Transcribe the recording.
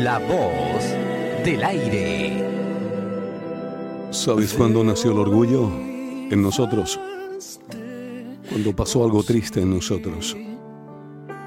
La voz del aire. ¿Sabes cuándo nació el orgullo? En nosotros. Cuando pasó algo triste en nosotros.